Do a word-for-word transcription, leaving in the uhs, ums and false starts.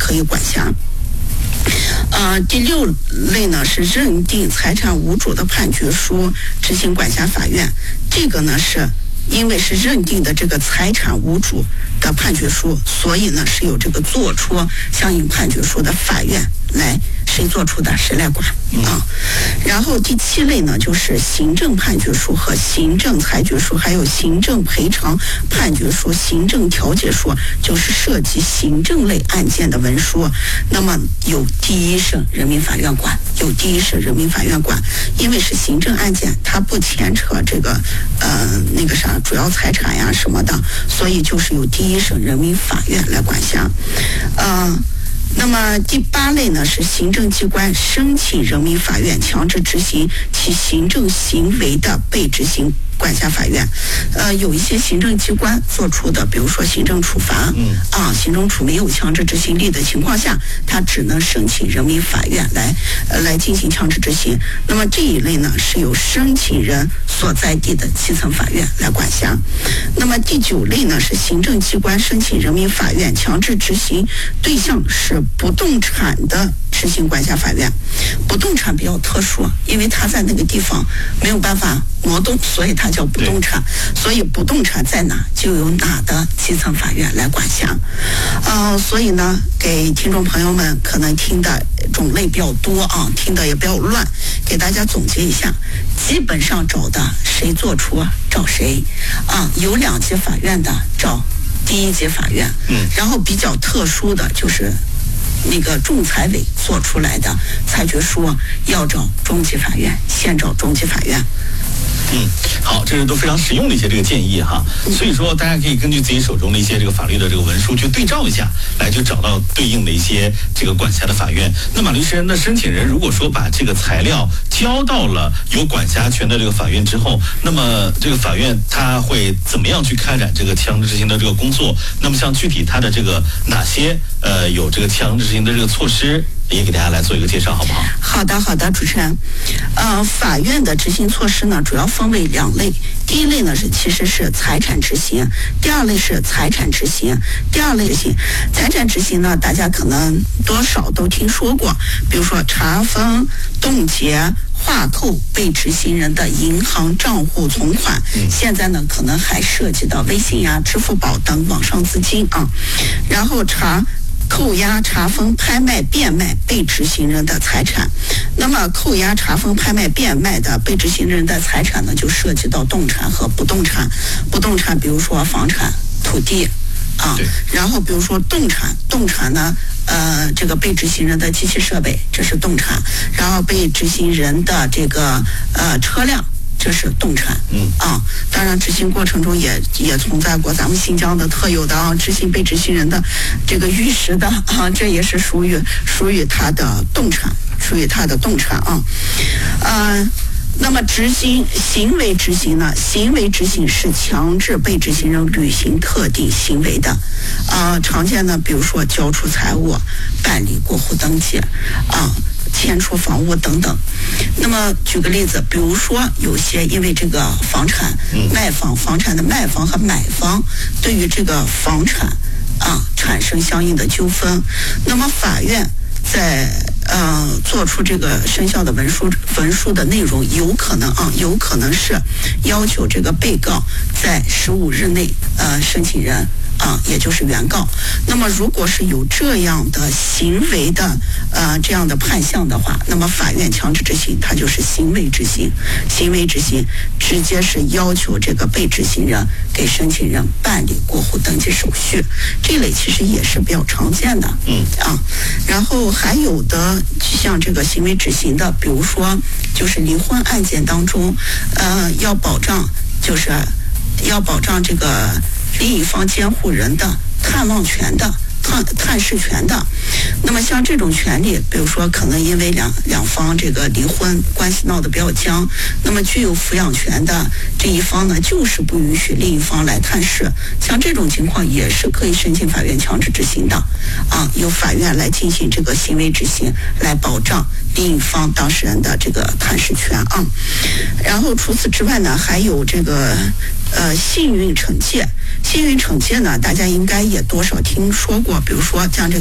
可以管辖。呃，第六类呢是认定财产无主的判决书执行管辖法院，这个呢是因为是认定的这个财产无主的判决书，所以呢是有这个作出相应判决书的法院来，谁做出的谁来管啊。然后第七类呢就是行政判决书和行政裁决书，还有行政赔偿判决书、行政调解书，就是涉及行政类案件的文书。那么由第一审人民法院管，由第一审人民法院管，因为是行政案件，它不牵扯这个呃那个啥主要财产呀什么的，所以就是由第一审人民法院来管辖。呃那么第八类呢是行政机关申请人民法院强制执行其行政行为的被执行管辖法院。呃，有一些行政机关做出的，比如说行政处罚，嗯啊，行政处没有强制执行力的情况下，它只能申请人民法院来呃来进行强制执行。那么这一类呢是由申请人所在地的基层法院来管辖。那么第九类呢是行政机关申请人民法院强制执行对象是不动产的执行管辖法院。不动产比较特殊，因为它在那个地方没有办法挪动，所以它叫不动产。所以不动产在哪，就由哪的基层法院来管辖。呃，所以呢，给听众朋友们可能听的种类比较多啊，听的也比较乱，给大家总结一下，基本上找的谁做出找谁啊，有两级法院的找第一级法院，嗯，然后比较特殊的就是那个仲裁委做出来的裁决书要找中级法院，先找中级法院。 嗯，好，这是都非常实用的一些这个建议哈。所以说，大家可以根据自己手中的一些这个法律的这个文书去对照一下，来就找到对应的一些这个管辖的法院。那马律师，那申请人如果说把这个材料交到了有管辖权的这个法院之后，那么这个法院他会怎么样去开展这个强制执行的这个工作？那么像具体他的这个哪些呃有这个强制执行的这个措施，也给大家来做一个介绍，好不好？ 好的，好的，主持人。呃，法院的执行措施呢，主要分为两类。第一类呢是其实是财产执行，第二类是财产执行。第二类执行，财产执行呢，大家可能多少都听说过，比如说查封、冻结、划扣被执行人的银行账户存款，现在呢可能还涉及到微信呀、支付宝等网上资金啊，然后查扣押、查封、拍卖、变卖被执行人的财产。那么扣押、查封、拍卖、变卖的被执行人的财产呢，就涉及到动产和不动产。不动产比如说房产、土地啊，然后比如说动产，动产呢呃这个被执行人的机器设备，这是动产。然后被执行人的这个呃车辆，这是动产。嗯啊，当然执行过程中也也存在过咱们新疆的特有的啊，执行被执行人的这个玉石的啊，这也是属于属于他的动产，属于他的动产啊。呃那么执行行为执行呢？行为执行是强制被执行人履行特定行为的，啊、呃，常见的比如说交出财物、办理过户登记啊、迁出房屋等等。那么举个例子，比如说有些因为这个房产卖房，房产的卖方和买方对于这个房产啊产生相应的纠纷，那么法院在呃做出这个生效的文书文书的内容，有可能啊，有可能是要求这个被告在十五日内呃申请人啊，也就是原告。那么如果是有这样的行为的呃这样的判项的话，那么法院强制执行它就是行为执行，行为执行直接是要求这个被执行人给申请人办理过户登记手续。这类其实也是比较常见的，嗯啊，然后还有的像这个行为执行的，比如说就是离婚案件当中，呃，要保障就是要保障这个另一方监护人的探望权的、探探视权的。那么像这种权利，比如说可能因为两两方这个离婚关系闹得比较僵，那么具有抚养权的这一方呢，就是不允许另一方来探视。像这种情况也是可以申请法院强制执行的，啊，由法院来进行这个行为执行，来保障另一方当事人的这个探视权啊。然后除此之外呢，还有这个呃幸运惩戒。幸运惩戒呢，大家应该也多少听说过，比如说像这个